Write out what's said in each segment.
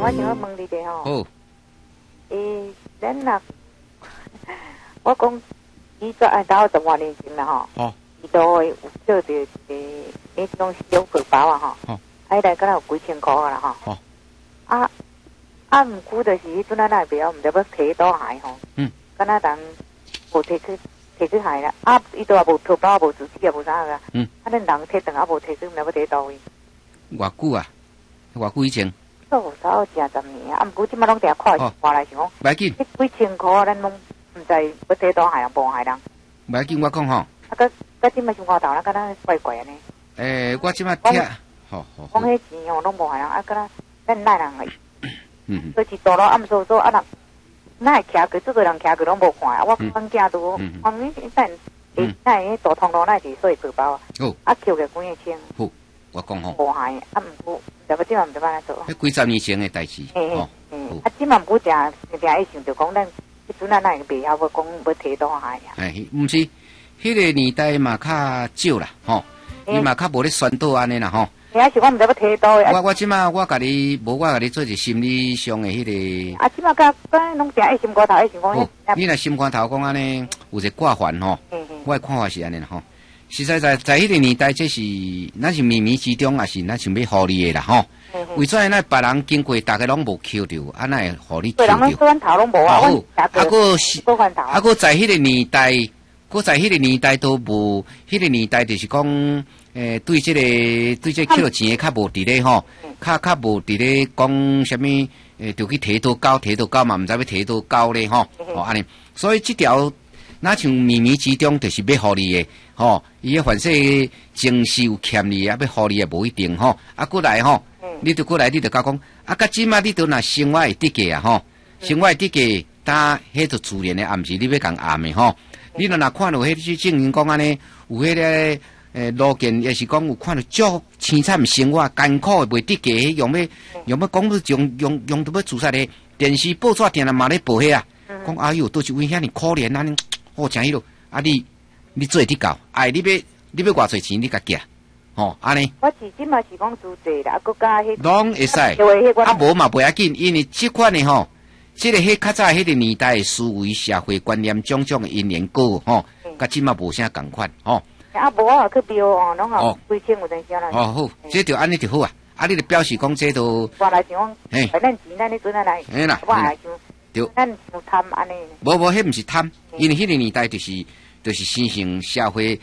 我想要问你哋吼。 好。 咱若我讲，伊做爱到10多年前啦吼。 哦。 伊都有做着一个，迄种小荷包啊吼。 哦。 啊，来敢若有几千块啦吼。哦。毋过就是迄阵那边毋知要摕倒海吼。敢若人无摕去海啦。伊都也无荷包，无纸纸也无啥个。恁人摕转也无摕去，毋知要摕倒位。 偌久啊？偌久以前？ 做差不多10年啊。毋过即摆拢定看话来想讲。 袂紧。 迄几千块咱拢毋知要摕倒海人无海人。 袂紧，我讲吼。 甲即摆想看头，咱敢若怪怪安尼。 我即摆听。好。 讲迄钱哦，拢无海人，敢若咱赖人个。所以走路暗做人，那会徛过，这个人徛过拢无看啊。我讲囝都，你那迄大通路那是碎荷包啊。扣个几个钱。 好，我讲吼。 无害，毋过，即摆毋知要安怎做。 迄几十年前的代志。 即摆毋过定一想着讲，咱迄阵咱会袂晓要讲要摕倒海啊。 毋是，迄个年代嘛较少啦，吼，伊嘛较无咧宣导安尼啦，吼。 是我毋知要摕倒的。 我即马我甲你做一心理上的迄个。 即马甲拢定爱心肝头，爱想讲。 你若心肝头讲安尼，有一个挂环吼。我的看法是安尼啦，吼。实在在迄个年代，这是咱是冥冥之中，也是咱想要互你的啦，吼。为怎那别人经过，大家拢无扣着，安那会互你扣着？ 人算头拢无啊， 个在迄个年代，在迄个年代都无，迄个年代就是讲。对这扣钱的较无伫咧吼，较无伫咧讲什么就去摕到高嘛，毋知要摕到高咧吼，安尼，所以这条那像冥冥之中就是要互你的吼，伊个反正情绪有欠你啊，要互你也无一定吼，过来吼，你就过来，你就甲讲，甲即马你都若生活会得价啊吼，生活会得价，但迄就自然的，暗时你要共暗的吼，你若看到迄些证明讲安尼，有迄个。路见也是讲有看到足凄惨生活艰苦袂得价，用要讲用到要自杀的电视报纸定来嘛咧报迄啊，讲哎哟都是为遐尼可怜啊，好诚迄落你做会得到，你要偌侪钱你甲寄，安尼。 我是即嘛是讲自济啦，佮加迄拢会使，无嘛袂要紧，因为即款的吼，即个迄较早迄个年代的思维社会观念种种的因缘果吼，甲即嘛无啥共款吼。 无我去标哦，拢有几千有阵时啦。 好，这就安尼就好啊。你就表示讲这都。 我来想讲，反正钱咱你准来。我来想， 对。 咱有贪安尼。 无，迄毋是贪，因为迄个年代就是新型社会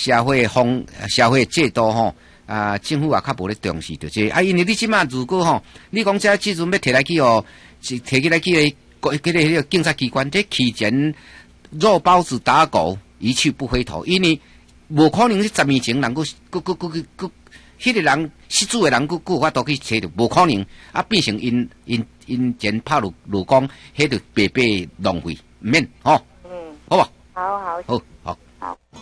制度吼，政府也较无咧重视着这。因为你即马如果吼，你讲这阵要摕来去哦，摕起来去迄个警察机关，这提前肉包子打狗，一去不回头，因为。无可能是10年前人迄个人失主的人有法度去找着，无可能变成因钱拍落光，迄就白浪费，毋免吼。好吧。 好。 好。